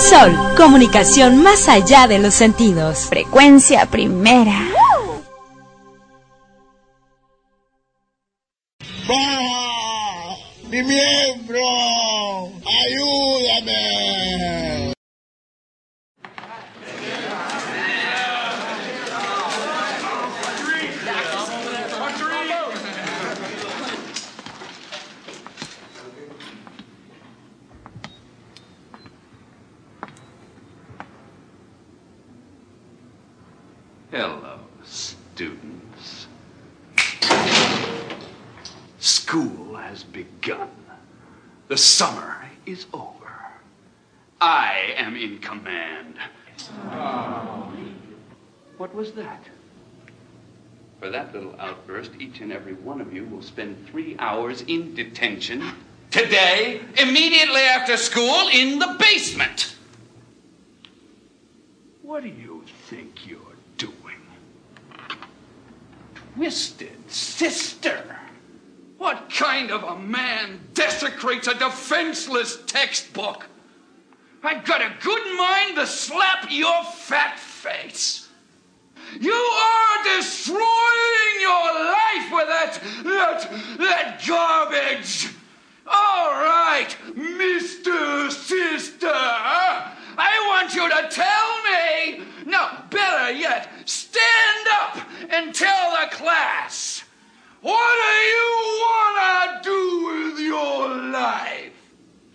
Sol, comunicación más allá de los sentidos. Frecuencia primera. ¡Baja! ¡Mi miembro! ¡Ayúdame! Hello, students. School has begun. The summer is over. I am in command. What was that? For that little outburst, each and every one of you will spend 3 hours in detention today, immediately after school, in the basement. What do you think you're doing? Twisted Sister. What kind of a man desecrates a defenseless textbook? I've got a good mind to slap your fat face. You are destroying your life with that garbage. All right, Mr. Sister, I want you to tell me, no, better yet, stand up and tell the class, what do you want to do with your life?